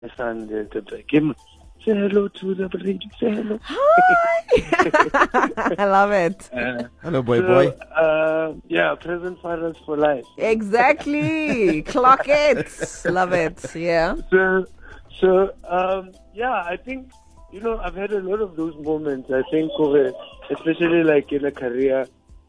my son, the give him, say hello to the radio, say hello. Hi! I love it. Hello, boy. Yeah, present fathers for life. Exactly. Clock it. Love it. Yeah. Yeah, I think, I've had a lot of those moments. I think of it, especially like in a career,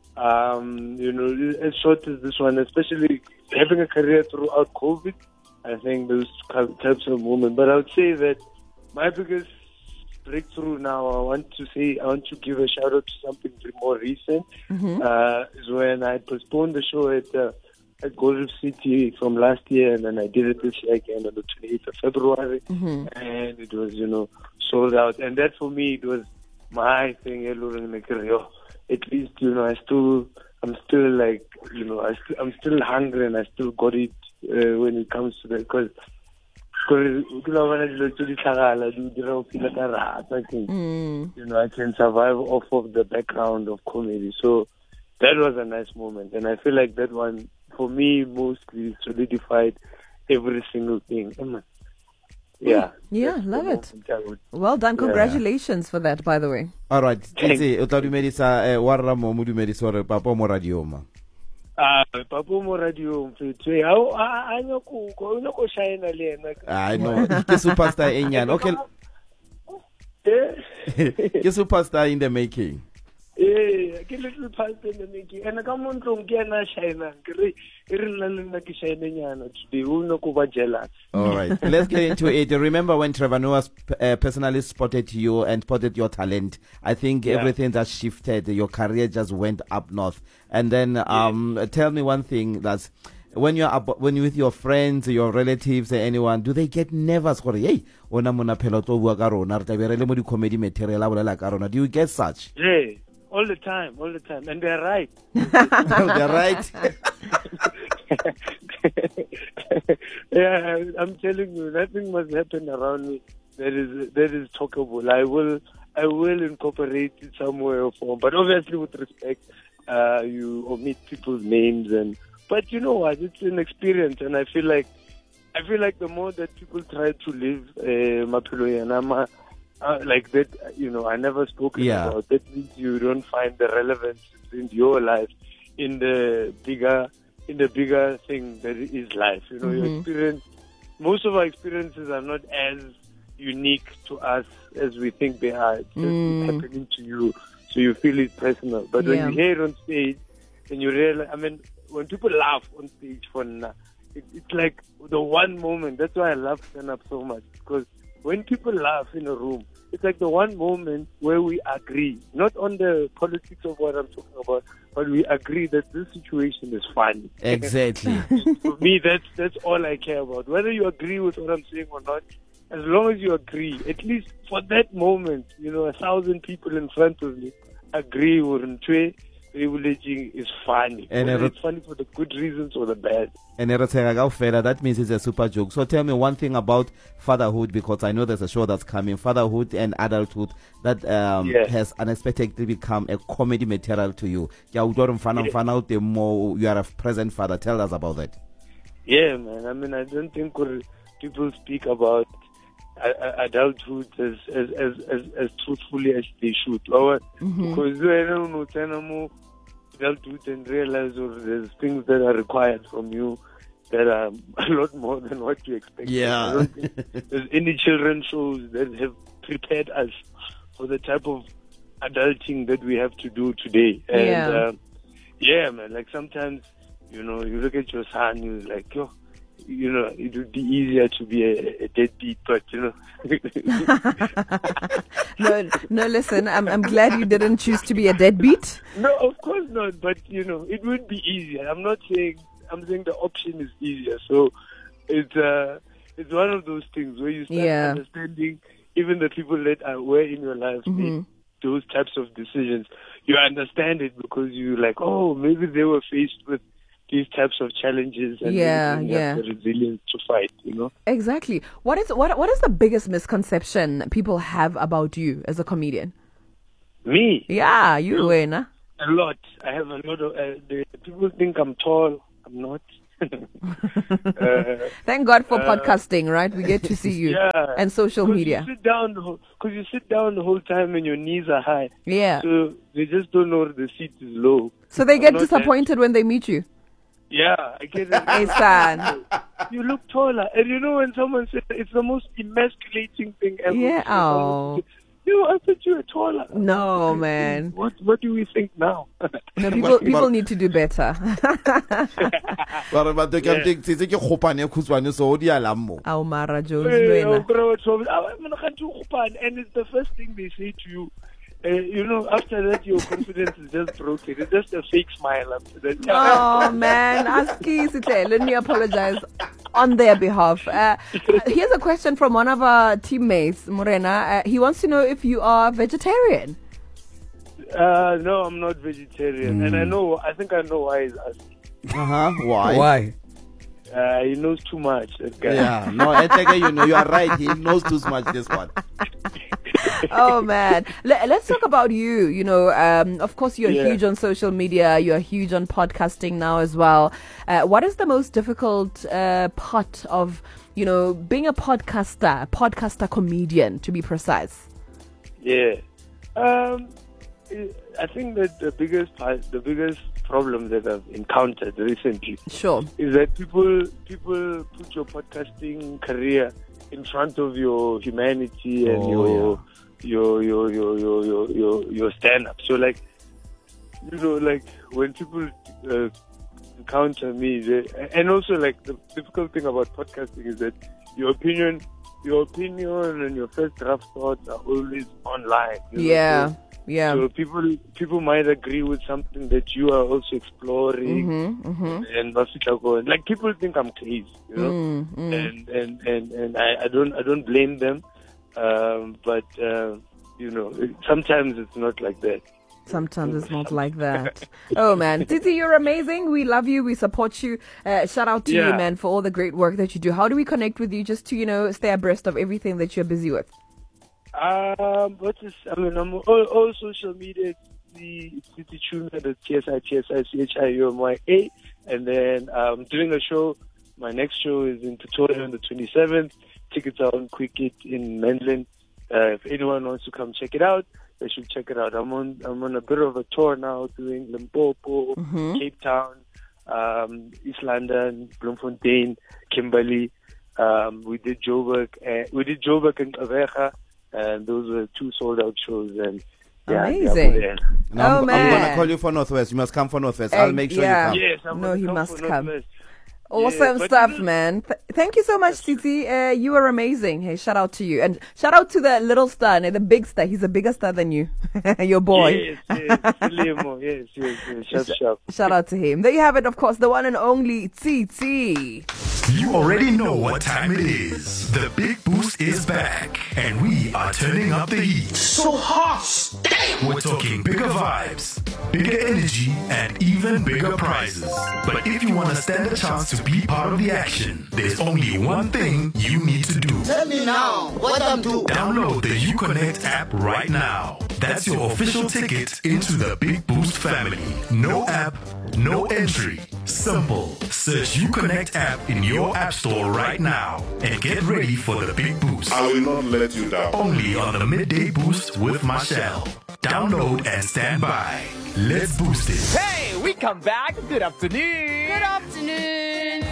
as short as this one, especially having a career throughout COVID. I think those types of moments. But I would say that my biggest breakthrough now, I want to give a shout out to something more recent. Is when I postponed the show at Gold Reef City from last year, and then I did it this year again on the 28th of February, and it was, sold out. And that for me, it was my thing, in the career. At least, I'm still like, I'm still hungry, and I still got it when it comes to that, because I can survive off of the background of comedy. So that was a nice moment, and I feel like that one, for me, mostly solidified every single thing. Yeah. Yeah, love it. Well done. Congratulations for that, by the way. All right. Papa mo radio ma. Papa mo radio mfethu. I know ke superstar enyan. Okay. Ke superstar in the making. Ke little past in the making. And come on to get na shine. All right, let's get into it. Remember when Trevor Noah personally spotted you and spotted your talent? I think everything that shifted, your career just went up north. And then tell me one thing, that's when you're with your friends, your relatives, or anyone, do they get nervous? Hey, comedy material. Do you get such? Yeah. All the time, and they're right. They're right. Yeah, I'm telling you, nothing must happen around me that is talkable. I will incorporate it somewhere or form, but obviously with respect, you omit people's names, but you know what? It's an experience, and I feel like the more that people try to live Mapilo Yanama. Like that, I never spoken about. That means you don't find the relevance in your life in the bigger thing that is life. Your experience. Most of our experiences are not as unique to us as we think they are. It's just happening to you, so you feel it personal. But when you hear it on stage, and you realize, when people laugh on stage, it's like the one moment. That's why I love stand-up so much, because when people laugh in a room, it's like the one moment where we agree, not on the politics of what I'm talking about, but we agree that this situation is funny. Exactly. For me, that's all I care about. Whether you agree with what I'm saying or not, as long as you agree, at least for that moment, 1,000 people in front of me agree with privileging is funny. And it's funny for the good reasons or the bad. And that means it's a super joke. So tell me one thing about fatherhood, because I know there's a show that's coming, fatherhood and adulthood, that has unexpectedly become a comedy material to you. You are a present father. Tell us about that. Yeah, man. I don't think people speak about adulthood as truthfully as they should. Because adulthood and realize there's things that are required from you that are a lot more than what you expect. Yeah. I don't think there's any children's shows that have prepared us for the type of adulting that we have to do today. And man, like sometimes, you look at your son, you're like, it would be easier to be a deadbeat, but No, listen, I'm glad you didn't choose to be a deadbeat. No, of course not, but it would be easier. I'm saying the option is easier. So it's one of those things where you start understanding even the people that were in your life made those types of decisions. You understand it because you're like, oh, maybe they were faced with these types of challenges, and you have the resilience to fight, Exactly. What is the biggest misconception people have about you as a comedian? Me? Yeah, you, Wena. A lot. I have a lot of... people think I'm tall. I'm not. Thank God for podcasting, right? We get to see you and social media. Because you sit down the whole time and your knees are high. Yeah. So they just don't know the seat is low. So they get disappointed when they meet you. Yeah, I get it. Hey, son. You look taller. And you know when someone says it's the most emasculating thing ever. Yeah, I thought you were taller. No, man. What do we think now? No, people need to do better. But they can think it's a khopane khutshwane so di alamo. Aw mara Jones and it's the first thing they say to you. After that, your confidence is just broken. It's just a fake smile after that. Oh, man. Aski, let me apologize on their behalf. Here's a question from one of our teammates, Morena. He wants to know if you are vegetarian. No, I'm not vegetarian. And I think I know why he's asking. Why? Why? He knows too much, that guy. Yeah, no, you are right. He knows too much, this one. Oh, man. Let's talk about you. Of course, you're huge on social media. You're huge on podcasting now as well. What is the most difficult part of, being a podcaster comedian, to be precise? Yeah. I think that the biggest problem that I've encountered recently is that people put your podcasting career in front of your humanity and your stand-up. So when people encounter me, and also the difficult thing about podcasting is that your opinion and your first draft thoughts are always online. So people might agree with something that you are also exploring, and like people think I'm crazy, and I don't blame them, but sometimes it's not like that. Sometimes it's not like that. Oh, man. Titi, you're amazing. We love you. We support you. Shout out to you, man, for all the great work that you do. How do we connect with you just to, stay abreast of everything that you're busy with? I'm all social media. It's Titi Chuma, that's TSICHIUMYA. And then I'm doing a show. My next show is in Pretoria on the 27th. Tickets are on Quicket in Menlyn. If anyone wants to come check it out, they should check it out. I'm on a bit of a tour now, doing Limpopo, Cape Town, East London, Bloemfontein, Kimberley. We did Joburg and Aveja, and those were 2 sold-out shows. And amazing. Now, man. I'm going to call you for Northwest. You must come for Northwest. I'll make sure you come. Yes, he must come. Awesome stuff, man. Thank you so much, Titi. You are amazing. Hey, shout out to you. And shout out to the little star, the big star. He's a bigger star than you. Your boy. Yes. Shout out to him. There you have it, of course, the one and only Titi. You already know what time it is. The Big Boost is back, and we are turning up the heat. So hot! We're talking bigger vibes, bigger energy, and even bigger prizes. But if you want to stand a chance to be part of the action, there's only one thing you need to do. Tell me now, what I'm doing. Download the UConnect app right now. That's your official ticket into the Big Boost family. No app, no entry. Simple. Search UConnect app in your app store right now and get ready for the Big Boost. I will not let you down. Only on the Midday Boost with Marshall. Download and stand by. Let's boost it. Hey, we come back. Good afternoon. Good afternoon.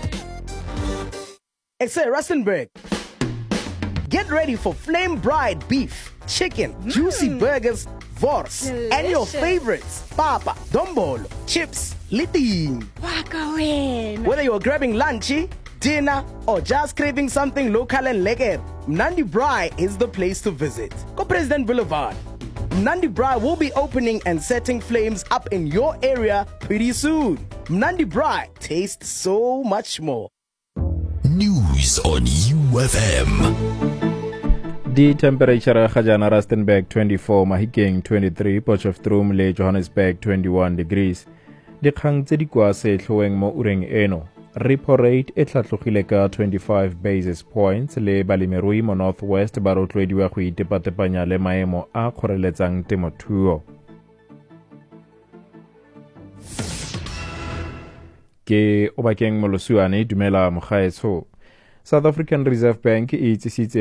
It's a Rustenburg. Get ready for Flame Bride beef, chicken, juicy burgers, wors, and your favorites, papa, dombolo, chips, liting. Whether you're grabbing lunchy, dinner, or just craving something local and lekker, Mnandi Braai is the place to visit. Go President Boulevard. Mnandi Braai will be opening and setting flames up in your area pretty soon. Mnandi Braai tastes so much more. News on UFM. The temperature ga jana Rustenburg 24, Mahikeng 23, Potchefstroom le Johannesburg 21 degrees. Dikgang tse di kwa setlhoeng mo ureng eno. Repo rate e tlhatlogile ka 25 basis points le balemirui mo Northwest ba rotloediwa go itepatepanya le maemo a kgoreletsang temothuo. ke Obakeng Molosuane dumela mogaetsho. South African Reserve Bank e itsisitse